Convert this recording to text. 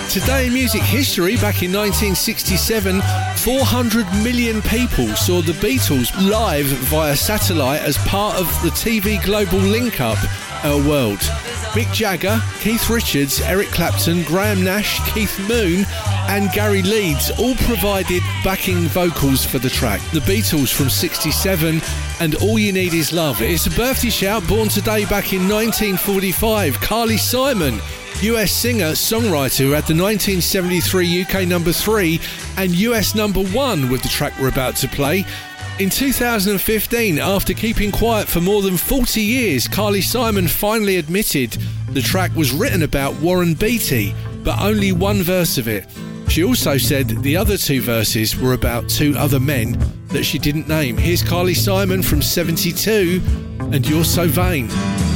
Today in music history, back in 1967, 400 million people saw the Beatles live via satellite as part of the TV Global Link-Up Our World. Mick Jagger, Keith Richards, Eric Clapton, Graham Nash, Keith Moon and Gary Leeds all provided backing vocals for the track. The Beatles from 67 and All You Need Is Love. It's a birthday shout born today back in 1945. Carly Simon, US singer, songwriter who had the 1973 UK number 3 and US number 1 with the track we're about to play. In 2015, after keeping quiet for more than 40 years, Carly Simon finally admitted the track was written about Warren Beatty, but only one verse of it. She also said the other 2 verses were about 2 other men that she didn't name. Here's Carly Simon from 72 and You're So Vain.